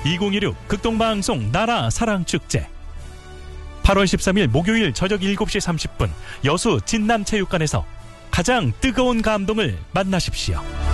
2016 극동방송 나라 사랑축제 8월 13일 목요일 저녁 7시 30분 여수 진남체육관에서 가장 뜨거운 감동을 만나십시오.